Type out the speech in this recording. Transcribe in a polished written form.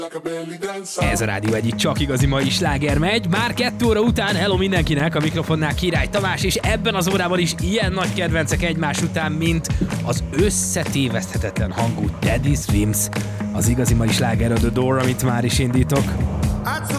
Ez a Rádió egyik csak igazi mai sláger megy. Már 2 óra után hello mindenkinek, a mikrofonnál Király Tamás, és ebben az órában is ilyen nagy kedvencek egymás után, mint az összetéveszthetetlen hangú Teddy Swims, az igazi mai sláger a The Door, amit már is indítok.